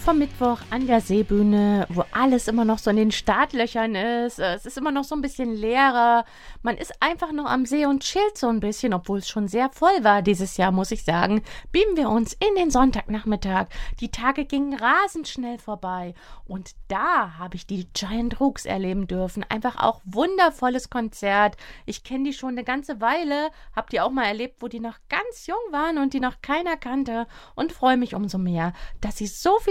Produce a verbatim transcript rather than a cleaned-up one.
vom Mittwoch an der Seebühne, wo alles immer noch so in den Startlöchern ist. Es ist immer noch so ein bisschen leerer. Man ist einfach noch am See und chillt so ein bisschen, obwohl es schon sehr voll war dieses Jahr, muss ich sagen. Beamen wir uns in den Sonntagnachmittag. Die Tage gingen rasend schnell vorbei. Und da habe ich die Giant Rooks erleben dürfen. Einfach auch wundervolles Konzert. Ich kenne die schon eine ganze Weile. Hab die auch mal erlebt, wo die noch ganz jung waren und die noch keiner kannte. Und freue mich umso mehr, dass sie so viel